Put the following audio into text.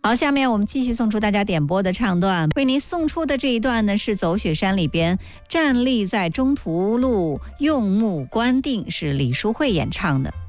好，下面我们继续送出大家点播的唱段，为您送出的这一段呢是《走雪山》里边站立在中途路，用目观定，是李淑慧演唱的。